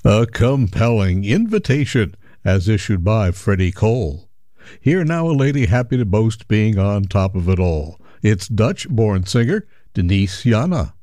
A compelling invitation as issued by Freddie Cole. Here now a lady happy to boast being on top of it all. It's Dutch-born singer Denise Jana.